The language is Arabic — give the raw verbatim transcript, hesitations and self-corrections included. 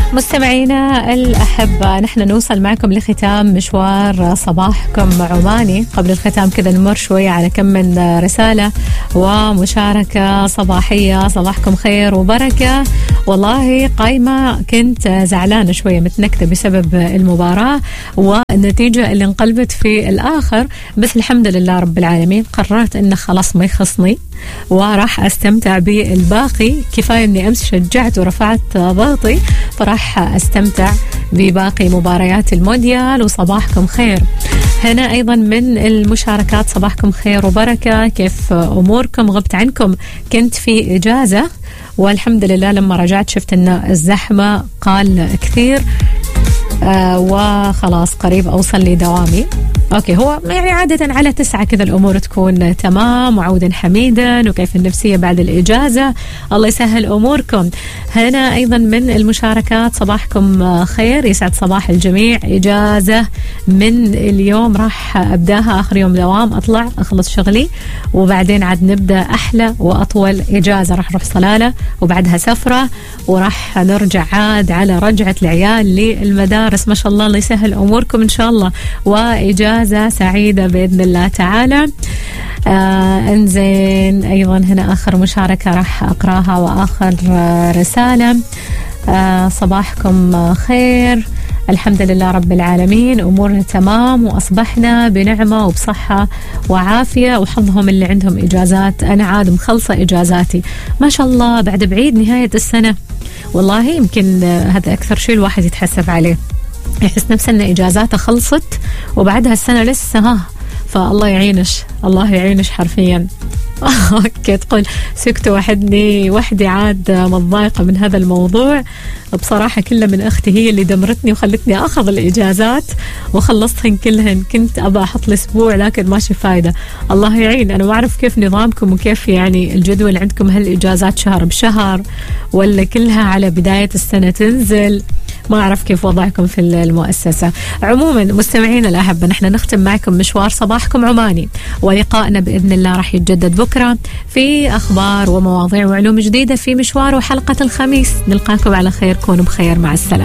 مستمعينا الأحبة، نحن نوصل معكم لختام مشوار صباحكم عماني. قبل الختام كذا نمر شوية على كم من رسالة ومشاركة صباحية. صباحكم خير وبركة. والله قايمة كنت زعلانة شوية متنكدة بسبب المباراة والنتيجة اللي انقلبت في الآخر، بس الحمد لله رب العالمين قررت إنه خلاص ما يخصني وراح أستمتع بالباقي. كفاية أني أمس شجعت ورفعت ضغطي، فراح أستمتع بباقي مباريات المونديال. وصباحكم خير. هنا أيضا من المشاركات صباحكم خير وبركة، كيف أموركم؟ غبت عنكم، كنت في إجازة والحمد لله لما رجعت شفت أن الزحمة قال كثير آه وخلاص قريب أوصل لدوامي. أوكي، هو يعني عادة على تسعة كذا الأمور تكون تمام وعودا حميدا. وكيف النفسية بعد الإجازة؟ الله يسهل أموركم. هنا أيضا من المشاركات صباحكم خير، يسعد صباح الجميع. إجازة من اليوم راح أبداها آخر يوم دوام، أطلع أخلص شغلي وبعدين عاد نبدأ أحلى وأطول إجازة. راح نروح صلالة وبعدها سفرة وراح نرجع عاد على رجعة العيال للمدارس. ما شاء الله، الله يسهل أموركم إن شاء الله، وإجازة سعيدة بإذن الله تعالى. آه انزين، أيضا هنا آخر مشاركة راح أقراها وآخر آه رسالة. آه صباحكم خير، الحمد لله رب العالمين، أمورنا تمام وأصبحنا بنعمة وبصحة وعافية، وحظهم اللي عندهم إجازات. أنا عاد مخلصة إجازاتي ما شاء الله بعد بعيد نهاية السنة. والله يمكن هذا أكثر شيء الواحد يتحسب عليه، يحس نفسه أن إجازاته خلصت وبعدها السنة لسه ها، فالله يعينش الله يعينش حرفيا. اوكي، تقول سكت وحدني وحدي، عاد متضايقة من هذا الموضوع بصراحة. كله من أختي هي اللي دمرتني وخلتني أخذ الإجازات وخلصتهن كلهن. كنت أبى أحط الأسبوع لكن ماشي فايدة. الله يعين. أنا ما أعرف كيف نظامكم وكيف يعني الجدول عندكم، هل الإجازات شهر بشهر ولا كلها على بداية السنة تنزل؟ ما أعرف كيف وضعكم في المؤسسة. عموما مستمعينا الأحبة، نحن نختم معكم مشوار صباحكم عماني، ولقائنا بإذن الله راح يتجدد بكرة في أخبار ومواضيع وعلوم جديدة في مشوار وحلقة الخميس. نلقاكم على خير، كونوا بخير، مع السلامة.